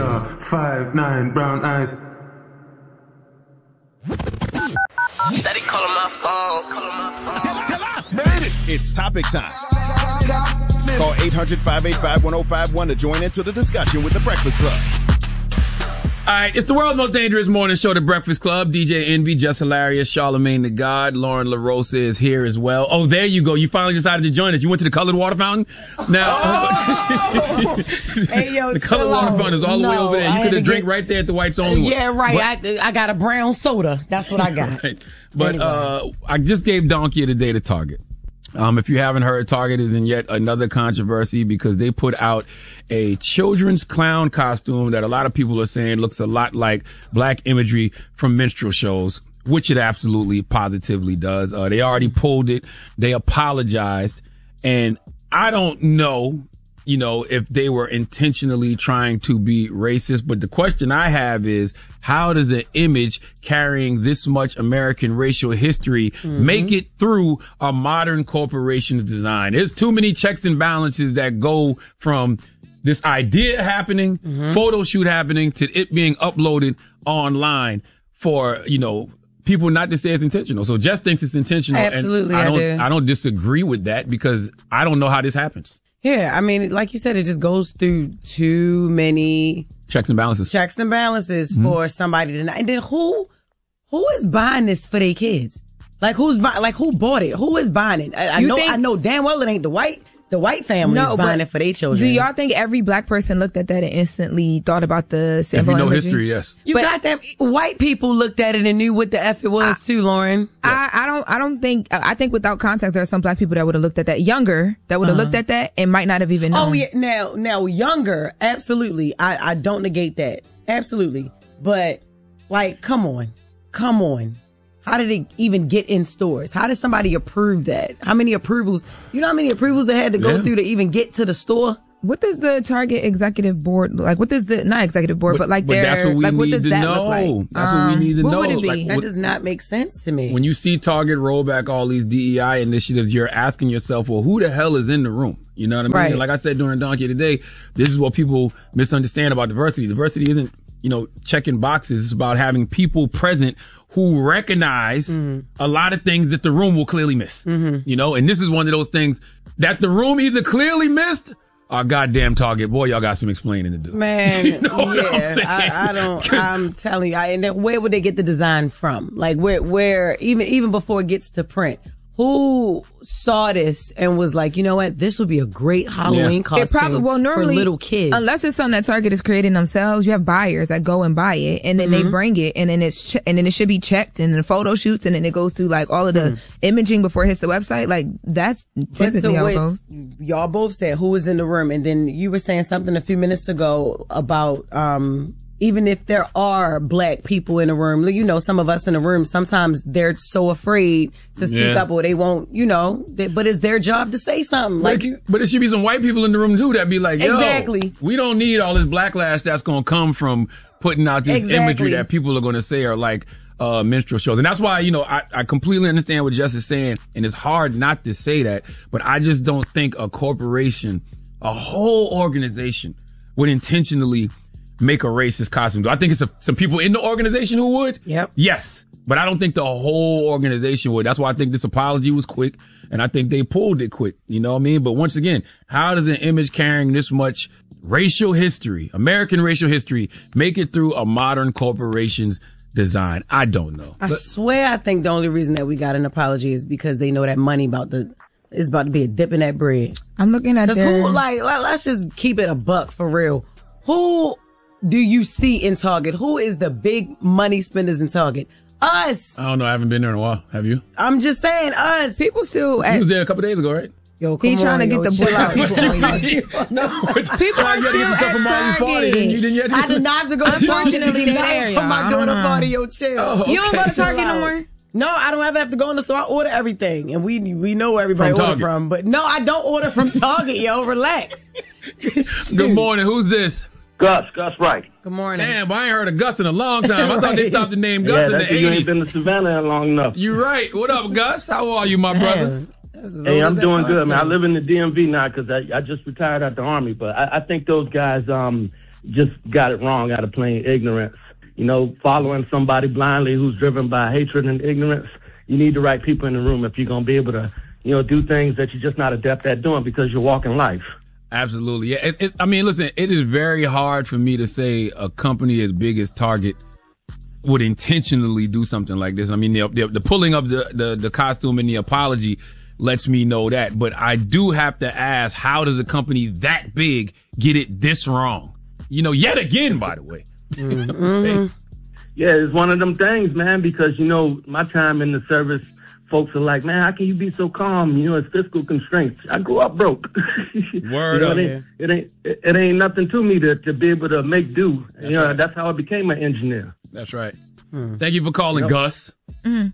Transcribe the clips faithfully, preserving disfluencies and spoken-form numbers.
star, five, nine, brown eyes. Steady calling my phone. Calling my phone. Tell, tell her. Made it. It's topic time. Call eight hundred, five eight five, one oh five one to join into the discussion with The Breakfast Club. All right, it's the world's most dangerous morning show, The Breakfast Club. D J Envy, Just Hilarious, Charlamagne the God, Lauren LaRosa is here as well. Oh, there you go. You finally decided to join us. You went to the colored water fountain? Now, oh. Hey, yo, the colored water out. fountain is all the no, way over there. You could have drank get... right there at the Whites Only one. Yeah, right. But... I, I got a brown soda. That's what I got. Right. But anyway. uh, I just gave Donkey of the Day to Target. Um, if you haven't heard, Target is in yet another controversy because they put out a children's clown costume that a lot of people are saying looks a lot like black imagery from minstrel shows, which it absolutely positively does. Uh, they already pulled it. They apologized. And I don't know, you know, if they were intentionally trying to be racist. But the question I have is, how does an image carrying this much American racial history mm-hmm. make it through a modern corporation's design? There's too many checks and balances that go from this idea happening, mm-hmm. photo shoot happening, to it being uploaded online for, you know, people not to say it's intentional. So Jess thinks it's intentional. Absolutely, and I, I don't, do. I don't disagree with that because I don't know how this happens. Yeah, I mean, like you said, it just goes through too many checks and balances. Checks and balances mm-hmm. for somebody to not. And then who, who is buying this for their kids? Like who's buy, like who bought it? Who is buying it? I, I know, think, I know damn well it ain't the white. The white family no, is buying it for their children. Do y'all think every black person looked at that and instantly thought about the symbol? If you know imagery? history, yes. You but, got that. White people looked at it and knew what the F it was I, too, Lauren. I, I don't. I don't think. I think without context, there are some black people that would have looked at that younger, that would have uh-huh. looked at that and might not have even known. Oh yeah, now now younger, absolutely. I I don't negate that, absolutely. But like, come on, come on. How did it even get in stores? How did somebody approve that? How many approvals? You know how many approvals they had to go yeah. through to even get to the store? What does the Target executive board like? What does the not executive board, but, but like but their what like what does that know. look like? That's um, what we need to what know. Would it be? Like, that what, does not make sense to me. When you see Target roll back all these D E I initiatives, you're asking yourself, well, who the hell is in the room? You know what I mean? Right. And like I said during Donkey today, this is what people misunderstand about diversity. Diversity isn't, you know, checking boxes. It's about having people present who recognize mm-hmm. a lot of things that the room will clearly miss. Mm-hmm. You know, and this is one of those things that the room either clearly missed or goddamn Target. Boy, y'all got some explaining to do. Man, you know yeah, I, I don't, I'm telling you, I, and then where would they get the design from? Like where, where, even, even before it gets to print, who saw this and was like, you know what, this would be a great Halloween yeah. costume it probably, well, normally, for little kids. Unless it's something that Target is creating themselves, you have buyers that go and buy it, and then mm-hmm. they bring it, and then it's che- and then it should be checked, and then photo shoots, and then it goes through like all of the mm-hmm. imaging before it hits the website. Like that's typically so how it goes. Y'all both said who was in the room, and then you were saying something a few minutes ago about um even if there are black people in the room, you know, some of us in the room, sometimes they're so afraid to speak yeah. up or they won't, you know, they, but it's their job to say something. But, like, but it should be some white people in the room too that be like, yo, exactly. we don't need all this backlash that's going to come from putting out this exactly. imagery that people are going to say are like uh minstrel shows. And that's why, you know, I, I completely understand what Jess is saying, and it's hard not to say that, but I just don't think a corporation, a whole organization would intentionally make a racist costume. Do I think it's a, some people in the organization who would? Yep. Yes. But I don't think the whole organization would. That's why I think this apology was quick, and I think they pulled it quick. You know what I mean? But once again, how does an image carrying this much racial history, American racial history, make it through a modern corporation's design? I don't know. I but, swear I think the only reason that we got an apology is because they know that money about the is about to be a dip in that bread. I'm looking at Because who, like, let's just keep it a buck for real. Who do you see in Target? Who is the big money spenders in Target? Us. I don't know. I haven't been there in a while. Have you? I'm just saying us. People still. He was there a couple days ago, right? Yo, come He's on, trying to yo, get the bull out. no, people are still at Target. You didn't yet I did not have to go to Target. Unfortunately, they're there, for my y'all. daughter party. Yo, chill. Oh, okay. You don't go to Target no more? No, I don't ever have to go in the store. I order everything, and we we know where everybody from order Target. from. But no, I don't order from Target. Yo, relax. Good morning. Who's this? Gus, Gus Wright. Good morning. Damn, I ain't heard of Gus in a long time. I thought they stopped the name Gus yeah, in the that's eighties. You ain't been to Savannah long enough. You right. What up, Gus? How are you, my brother? Hey, I'm doing good, man. I live in the D M V now because I, I just retired out the Army. But I, I think those guys, um, just got it wrong out of plain ignorance. You know, following somebody blindly who's driven by hatred and ignorance, you need the right people in the room if you're going to be able to, you know, do things that you're just not adept at doing because you're walking life. Absolutely. Yeah. It, it, I mean, listen, it is very hard for me to say a company as big as Target would intentionally do something like this. I mean, the, the, the pulling up the, the, the costume and the apology lets me know that. But I do have to ask, how does a company that big get it this wrong? You know, yet again, by the way. Mm-hmm. Yeah, it's one of them things, man, because, you know, my time in the service, folks are like, man, how can you be so calm? You know, it's fiscal constraints. I grew up broke. Word you know, up. It ain't, it ain't, it ain't nothing to me to, to be able to make do. That's you know, right. That's how I became an engineer. That's right. Hmm. Thank you for calling, yep. Gus. Mm.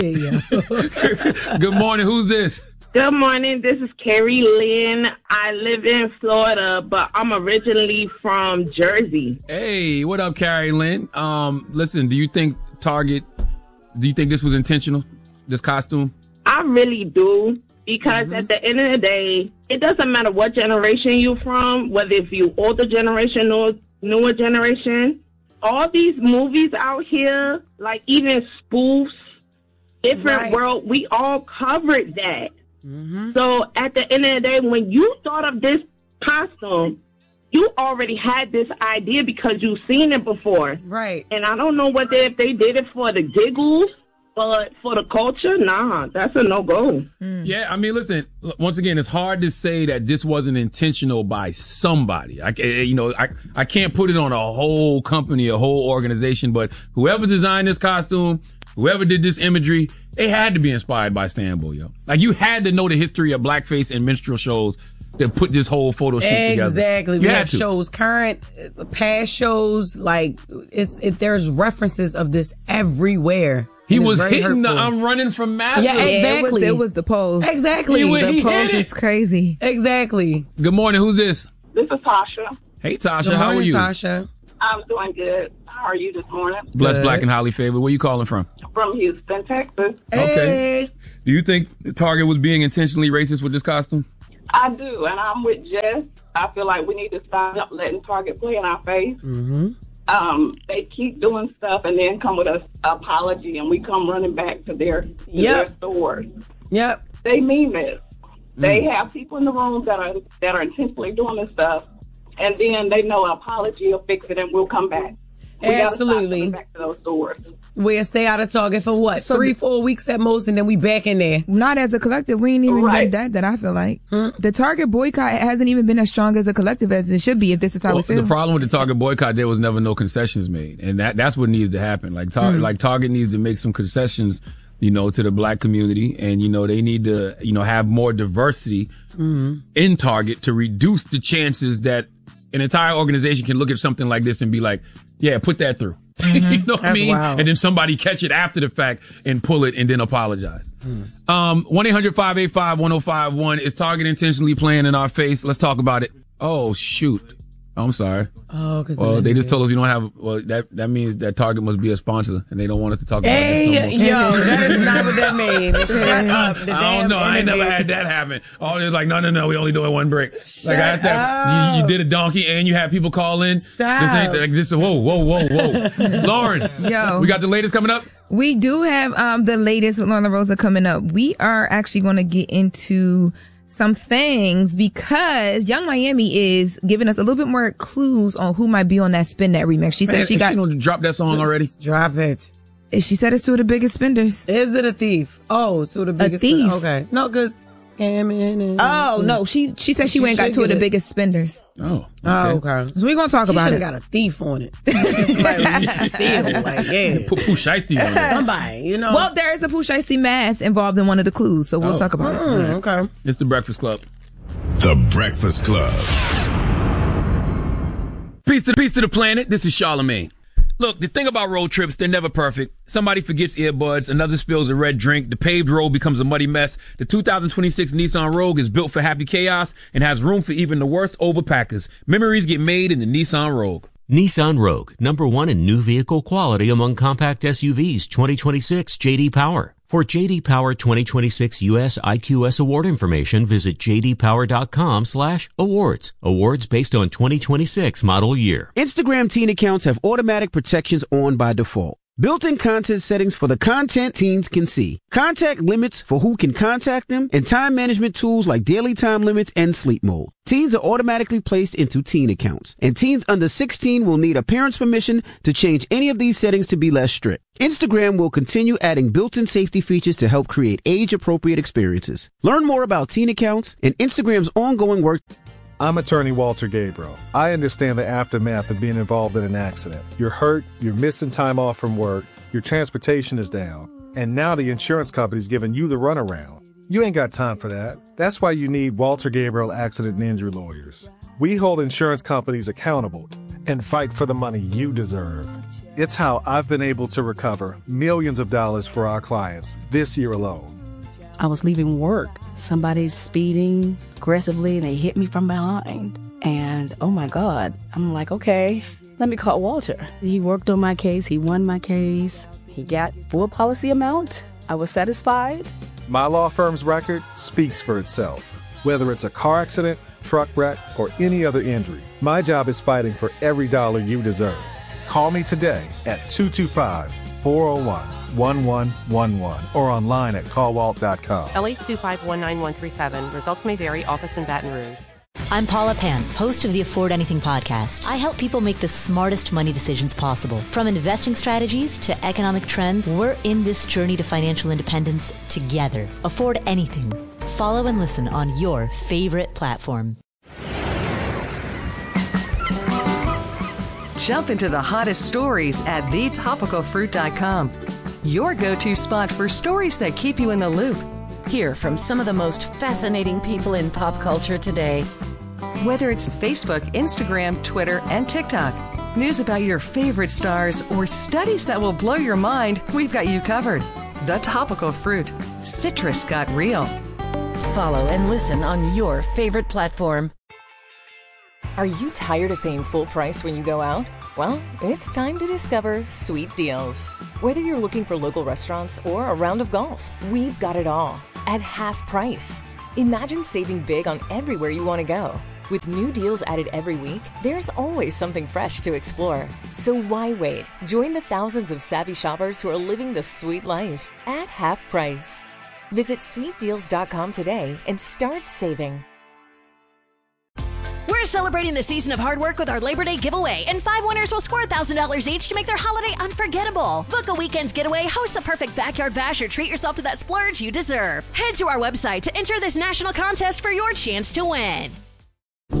Good morning. Who's this? Good morning. This is Carrie Lynn. I live in Florida, but I'm originally from Jersey. Hey, what up, Carrie Lynn? Um, listen, do you think Target, do you think this was intentional, this costume? I really do, because mm-hmm. at the end of the day, it doesn't matter what generation you're from, whether if you older generation or newer generation. All these movies out here, like even spoofs, different right. world, we all covered that. Mm-hmm. So at the end of the day, when you thought of this costume, you already had this idea because you've seen it before. Right. And I don't know whether if they did it for the giggles, but for the culture, nah, that's a no-go. Mm. Yeah, I mean, listen, once again, it's hard to say that this wasn't intentional by somebody. I, you know, I, I can't put it on a whole company, a whole organization, but whoever designed this costume, whoever did this imagery, they had to be inspired by Istanbul, yo. Like, you had to know the history of blackface and minstrel shows that put this whole photo shoot exactly. together. Exactly. We you have shows, current, past shows, like, it's it, there's references of this everywhere. He was hitting hurtful. the I'm running from math. Yeah, exactly. It was, it was the pose. Exactly. He, the he pose is crazy. Exactly. Good morning. Who's this? This is Tasha. Hey, Tasha. Good how morning, are you? Tasha. I'm doing good. How are you this morning? Blessed, good. black, and highly favored. Where you calling from? From Houston, Texas. Hey. Okay. Do you think Target was being intentionally racist with this costume? I do, and I'm with Jess. I feel like we need to stop letting Target play in our face. Mm-hmm. Um, they keep doing stuff and then come with an apology, and we come running back to their, to yep. their stores. Yep. They mean this. Mm. They have people in the room that are that are intentionally doing this stuff, and then they know an apology will fix it, and we'll come back. We Absolutely. Gotta stop coming back to those stores. We'll stay out of Target for what? So Three, four weeks at most, and then we back in there. Not as a collective. We ain't even right. done that, that I feel like. Hmm? The Target boycott hasn't even been as strong as a collective as it should be if this is how well, we feel. The problem with the Target boycott, there was never no concessions made. And that that's what needs to happen. Like, Tar- hmm. like Target needs to make some concessions, you know, to the black community. And, you know, they need to, you know, have more diversity mm-hmm. in Target to reduce the chances that an entire organization can look at something like this and be like, yeah, put that through. Mm-hmm. You know what That's I mean? wild. And then somebody catch it after the fact and pull it and then apologize. Mm. Um, one eight hundred five eight five one oh five one. Is Target intentionally playing in our face? Let's talk about it. Oh, shoot. I'm sorry. Oh, because well, they just told us we don't have. Well, that that means that Target must be a sponsor, and they don't want us to talk about hey, this no yo, that is not what that means. Shut up. The I don't know. I ain't never had that happen. Oh, they're like, no, no, no. We only doing one break. Shut like I had that. You, you did a donkey, and you had people call in. Stop. This ain't like this. Whoa, whoa, whoa, whoa. Lauren, yo, we got the latest coming up. We do have um the latest with Lauren LaRosa coming up. We are actually going to get into some things because Young Miami is giving us a little bit more clues on who might be on that Spin That remix. She said Man, she got. She don't drop that song Just already. Drop it. She said it's two of the biggest spenders. Is it a thief? Oh, two of the biggest. A thief. Spend- okay. No, because. Oh no, she she said she, she went and got two of the it. biggest spenders. Oh, okay. Oh, okay. So we're gonna talk she about it. She got a thief on it. It's like, you should steal. Like, yeah. Put Pooh Shiesty on it. Somebody, you know. Well, there is a Pooh Shiesty mask involved in one of the clues, so we'll oh. talk about mm, it. Okay. It's the Breakfast Club. The Breakfast Club. Peace to the peace to the planet. This is Charlamagne. Look, the thing about road trips, they're never perfect. Somebody forgets earbuds, another spills a red drink, the paved road becomes a muddy mess. The two thousand twenty-six Nissan Rogue is built for happy chaos and has room for even the worst overpackers. Memories get made in the Nissan Rogue. Nissan Rogue, number one in new vehicle quality among compact S U Vs, twenty twenty-six J D Power. For J D Power twenty twenty-six U S I Q S award information, visit j d power dot com slash awards. Awards based on twenty twenty-six model year. Instagram teen accounts have automatic protections on by default. Built-in content settings for the content teens can see. Contact limits for who can contact them, and time management tools like daily time limits and sleep mode. Teens are automatically placed into teen accounts, and teens under sixteen will need a parent's permission to change any of these settings to be less strict. Instagram will continue adding built-in safety features to help create age-appropriate experiences. Learn more about teen accounts and Instagram's ongoing work. I'm attorney Walter Gabriel. I understand the aftermath of being involved in an accident. You're hurt, you're missing time off from work, your transportation is down, and now the insurance company's giving you the runaround. You ain't got time for that. That's why you need Walter Gabriel Accident and Injury Lawyers. We hold insurance companies accountable and fight for the money you deserve. It's how I've been able to recover millions of dollars for our clients this year alone. I was leaving work. Somebody's speeding aggressively and they hit me from behind. And oh my God, I'm like, okay, let me call Walter. He worked on my case. He won my case. He got full policy amount. I was satisfied. My law firm's record speaks for itself. Whether it's a car accident, truck wreck, or any other injury, my job is fighting for every dollar you deserve. Call me today at two two five, four oh one, one one one one or online at call walt dot com. L eight two five one nine one three seven. Results may vary. Office in Baton Rouge. I'm Paula Pan, host of the Afford Anything podcast. I help people make the smartest money decisions possible. From investing strategies to economic trends, we're in this journey to financial independence together. Afford Anything. Follow and listen on your favorite platform. Jump into the hottest stories at the topical fruit dot com. Your go-to spot for stories that keep you in the loop. Hear from some of the most fascinating people in pop culture today. Whether it's Facebook, Instagram, Twitter, and TikTok, news about your favorite stars, or studies that will blow your mind, we've got you covered. The Topical Fruit. Citrus got real. Follow and listen on your favorite platform. Are you tired of paying full price when you go out? Well, it's time to discover Sweet Deals. Whether you're looking for local restaurants or a round of golf, we've got it all at half price. Imagine saving big on everywhere you want to go. With new deals added every week, there's always something fresh to explore. So why wait? Join the thousands of savvy shoppers who are living the sweet life at half price. Visit sweet deals dot com today and start saving. We're celebrating the season of hard work with our Labor Day giveaway, and five winners will score one thousand dollars each to make their holiday unforgettable. Book a weekend's getaway, host the perfect backyard bash, or treat yourself to that splurge you deserve. Head to our website to enter this national contest for your chance to win.